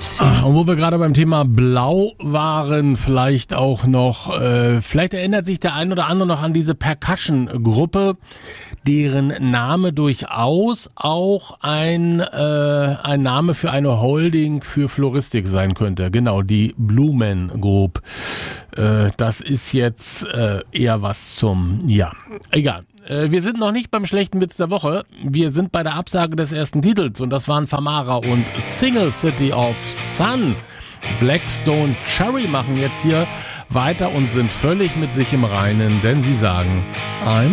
Und wo wir gerade beim Thema Blau waren, vielleicht auch noch, vielleicht erinnert sich der ein oder andere noch an diese Percussion-Gruppe, deren Name durchaus auch ein Name für eine Holding für Floristik sein könnte. Genau, die Blumen Group. Das ist jetzt eher was zum, ja, egal. Wir sind noch nicht beim schlechten Witz der Woche. Wir sind bei der Absage des ersten Titels und das waren Famara und Single City of Sun. Blackstone Cherry machen jetzt hier weiter und sind völlig mit sich im Reinen, denn sie sagen, I'm